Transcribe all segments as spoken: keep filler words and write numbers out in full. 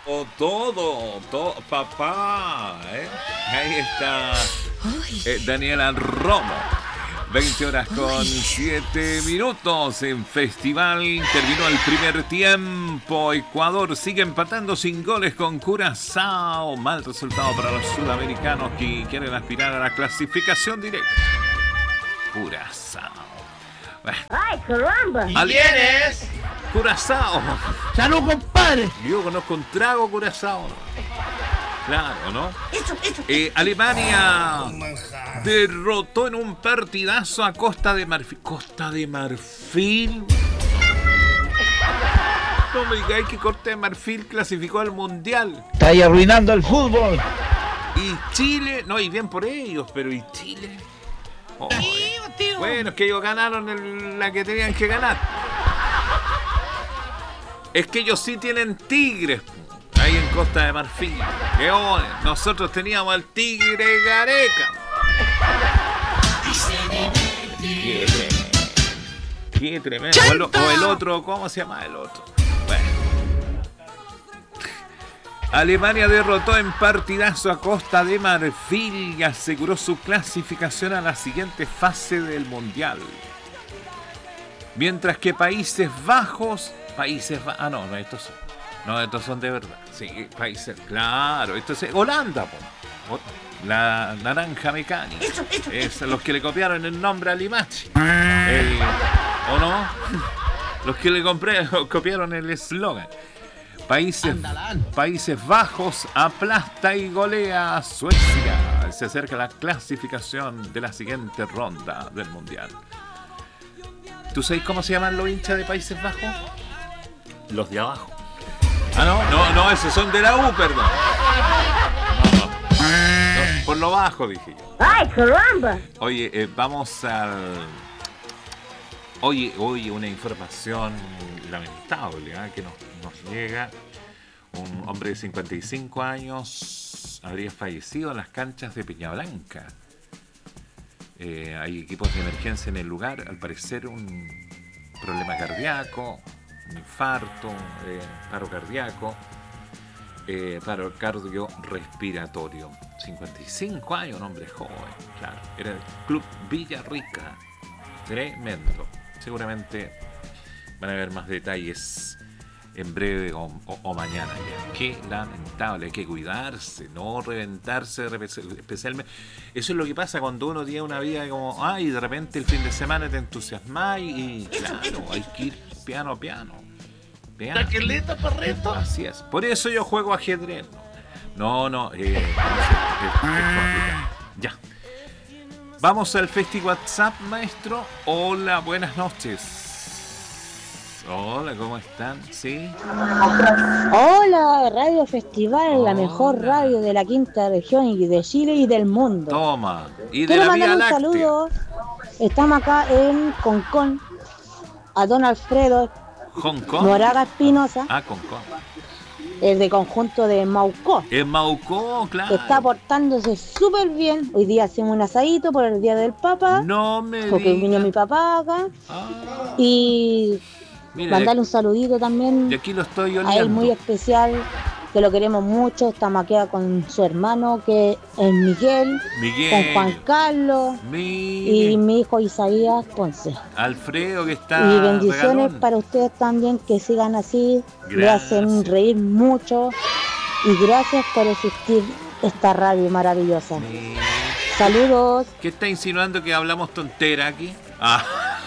O todo, todo, papá, ¿eh? Ahí está eh, Daniela Romo. veinte horas con siete minutos en festival. Terminó el primer tiempo. Ecuador sigue empatando sin goles con Curazao. Mal resultado para los sudamericanos que quieren aspirar a la clasificación directa. Curazao. Bueno. ¡Ay, caramba! ¿Y quién es? Curazao. ¡Salud, compadre! Yo conozco un trago Curazao. Claro, ¿no? Eso, eso. Eh, Alemania derrotó en un partidazo a Costa de Marfil. Costa de Marfil. No me digáis que Costa de Marfil clasificó al Mundial. Está ahí arruinando el fútbol. Y Chile, no, y bien por ellos, pero ¿y Chile? Oh, bueno, es que ellos ganaron el, la que tenían que ganar. Es que ellos sí tienen tigres ahí en Costa de Marfil. Que oh, nosotros teníamos al tigre Gareca. Qué tremendo. Qué tremendo. O el, o el otro, ¿cómo se llama el otro? Bueno. Alemania derrotó en partidazo a Costa de Marfil y aseguró su clasificación a la siguiente fase del Mundial. Mientras que Países Bajos, Países Bajos, ah no, no, estos son, no, estos son de verdad, sí, Países, claro, esto es Holanda, po. La naranja mecánica, Eso, eso, es eso. los que le copiaron el nombre a Limachi, el, ¿o no? Los que le compré, copiaron el eslogan. Países, Países Bajos aplasta y golea a Suecia. Se acerca la clasificación de la siguiente ronda del Mundial. ¿Tú sabes cómo se llaman los hinchas de Países Bajos? Los de abajo. Ah, no, no, no, esos son de la U, perdón. No, no. No, por lo bajo, dije yo. ¡Ay, caramba! Oye, eh, vamos al... Oye, oye, una información lamentable, ¿eh? que nos, nos llega. Un hombre de cincuenta y cinco años habría fallecido en las canchas de Peñablanca. Eh, hay equipos de emergencia en el lugar. Al parecer un problema cardíaco, un infarto, eh, paro cardíaco, eh, paro cardiorrespiratorio. cincuenta y cinco años, un hombre joven, claro. Era el Club Villarrica. Tremendo. Seguramente van a haber más detalles en breve o, o, o mañana ya. Qué lamentable, hay que cuidarse, no reventarse, especialmente. Eso es lo que pasa cuando uno tiene una vida como, ay, de repente el fin de semana te entusiasmas y, claro, hay que ir piano a piano. piano. ¿Taqueleta, perrito? Así es. Por eso yo juego ajedrez. No, no, eh, no sé, es, es complicado. Ya. Vamos al Festi WhatsApp, maestro. Hola, buenas noches. Hola, ¿cómo están? ¿Sí? Hola, Radio Festival, Hola. la mejor radio de la quinta región y de Chile y del mundo. Toma. Y de Quiero la mandar Vía un Láctea. saludo. Estamos acá en Concón, a don Alfredo Hong Kong. Moraga Espinosa, Ah, Hong Kong. el de conjunto de Maucó, En Maucó, que claro. está portándose súper bien. Hoy día hacemos un asadito por el Día del Papá, No me porque vino digas. mi papá acá. Ah, Y mira, mandarle un saludito también y aquí lo estoy a él oliendo. muy especial, que lo queremos mucho. Estamos aquí con su hermano, que es Miguel, Miguel. con Juan Carlos Miguel. y mi hijo Isaías Ponce. Alfredo, que está Y bendiciones regalón. para ustedes también, que sigan así, le Gracias. hacen reír mucho y gracias por existir esta radio maravillosa. Miguel. Saludos. ¿Qué está insinuando que hablamos tontera aquí? Ah.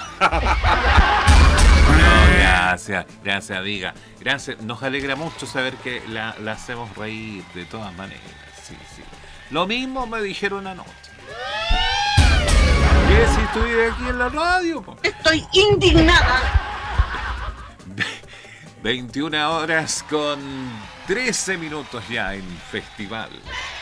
No, gracias, gracias, amiga. Gracias. Nos alegra mucho saber que la, la hacemos reír de todas maneras. Sí, sí. Lo mismo me dijeron anoche. ¿Qué si estuviera aquí en la radio? Po? Estoy indignada. veintiuna horas con trece minutos ya en festival.